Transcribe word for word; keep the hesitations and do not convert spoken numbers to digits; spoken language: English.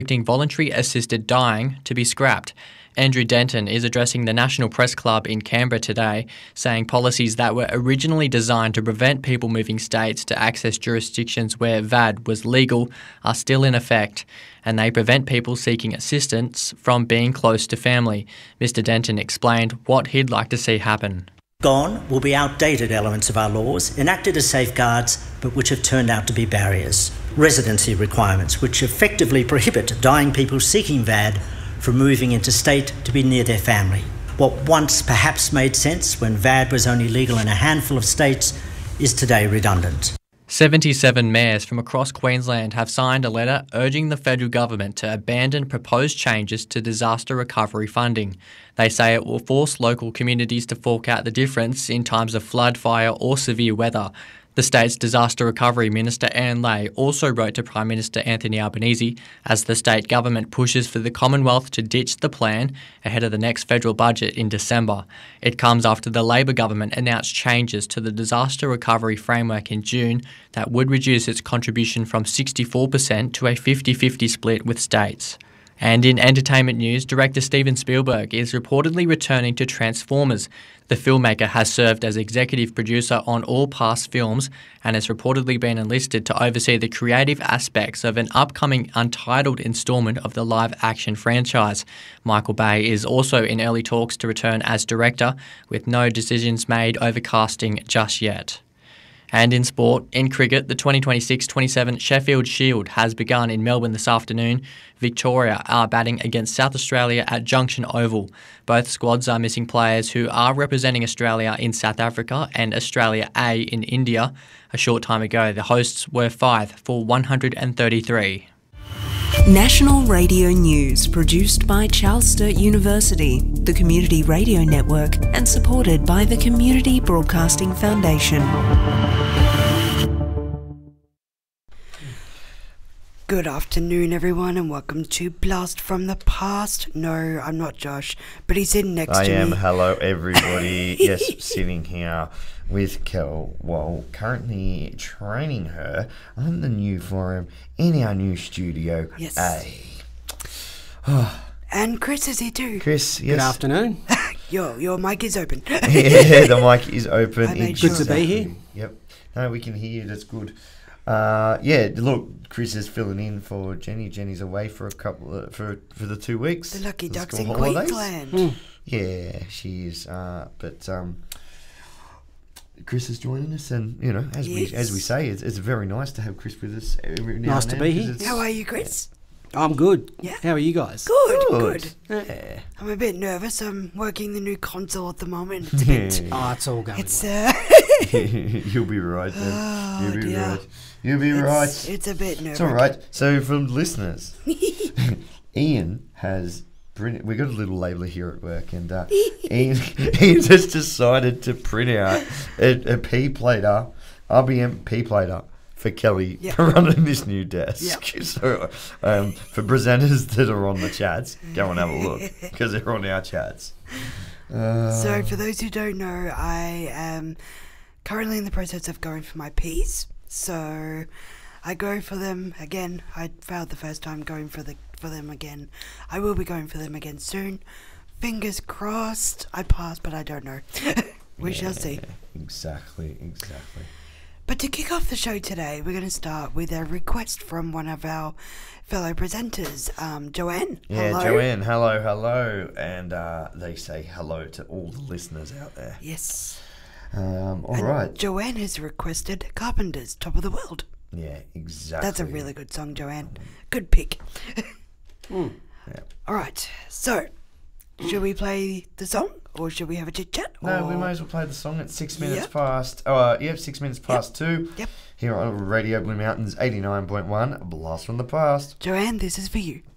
voluntary assisted dying to be scrapped. Andrew Denton is addressing the National Press Club in Canberra today, saying policies that were originally designed to prevent people moving states to access jurisdictions where V A D was legal are still in effect, and they prevent people seeking assistance from being close to family. Mister Denton explained what he'd like to see happen. Gone will be outdated elements of our laws, enacted as safeguards, but which have turned out to be barriers. Residency requirements, which effectively prohibit dying people seeking V A D from moving interstate to be near their family. What once perhaps made sense when V A D was only legal in a handful of states is today redundant. seventy-seven mayors from across Queensland have signed a letter urging the federal government to abandon proposed changes to disaster recovery funding. They say it will force local communities to fork out the difference in times of flood, fire or severe weather. The state's Disaster Recovery Minister Anne Ley also wrote to Prime Minister Anthony Albanese as the state government pushes for the Commonwealth to ditch the plan ahead of the next federal budget in December. It comes after the Labor government announced changes to the Disaster Recovery Framework in June that would reduce its contribution from sixty-four percent to a fifty-fifty split with states. And in entertainment news, director Steven Spielberg is reportedly returning to Transformers. The filmmaker has served as executive producer on all past films and has reportedly been enlisted to oversee the creative aspects of an upcoming untitled instalment of the live-action franchise. Michael Bay is also in early talks to return as director, with no decisions made over casting just yet. And in sport, in cricket, the twenty twenty-six twenty-seven Sheffield Shield has begun in Melbourne this afternoon. Victoria are batting against South Australia at Junction Oval. Both squads are missing players who are representing Australia in South Africa and Australia A in India. A short time ago, the hosts were five for one hundred thirty-three. National Radio News, produced by Charles Sturt University, the Community Radio Network, and supported by the Community Broadcasting Foundation. Good afternoon, everyone, and welcome to Blast from the Past. No, I'm not Josh, but he's in next I to me. am. Hello, everybody. Yes, sitting here with Kel, while currently training her on the new forum in our new studio. Yes. A. And Chris is here too. Chris, yes. Good afternoon. Your your mic is open. Yeah, the mic is open. I made Good sure. to be here. Yep. No, we can hear you. That's good. Uh, yeah, look, Chris is filling in for Jenny. Jenny's away for a couple of, for for the two weeks. The lucky for ducks school in holidays. Queensland. Mm. Yeah, she is. Uh, but um, Chris is joining us, and you know, as Yes. we as we say, it's, it's very nice to have Chris with us. Every now Nice and to then, be 'cause here. it's- How are you, Chris? I'm good. Yeah. How are you guys? Good, good. Good. Yeah. I'm a bit nervous. I'm working the new console at the moment. It's a bit. Oh, it's all going It's well. uh. You'll be right. Then. Oh, You'll be dear. right. You'll be it's, right. It's a bit nervous. It's all right. So, from listeners, Ian has. Print, we got a little labeller here at work, and uh, Ian, Ian just decided to print out a, a P plater, R B M P plater for Kelly Yep. for running this new desk. Yep. So, um, for presenters that are on the chats, go and have a look because they're on our chats. Uh, So, for those who don't know, I am currently in the process of going for my P's. So, I go for them again. I failed the first time, going for the for them again. I will be going for them again soon. Fingers crossed. I pass, but I don't know. We shall see. Exactly, exactly. But to kick off the show today, we're going to start with a request from one of our fellow presenters, um, Joanne. Yeah, hello. Joanne, hello, hello. And uh, they say hello to all the listeners out there. Yes. Um, all And right. Joanne has requested Carpenter's Top of the World. Yeah, exactly. That's a really good song, Joanne. Good pick. Mm. Yeah. All right. So, should we play the song, or should we have a chit chat? No, or... we may as well play the song at six minutes Yep. past. Oh, uh, yeah, six minutes past two. Yep. Here on Radio Blue Mountains eighty-nine point one, Blast from the Past. Joanne, this is for you.